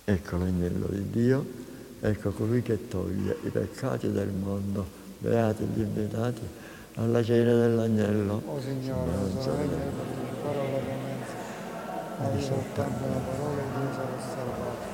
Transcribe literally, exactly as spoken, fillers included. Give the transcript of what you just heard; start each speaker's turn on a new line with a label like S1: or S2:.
S1: Ecco l'agnello di Dio, ecco colui che toglie i peccati del mondo. Beati gli invitati alla cena dell'agnello.
S2: O Signore, non sono degno di partecipare alla promessa, ma di soltanto una parola e Dio sarà salvato.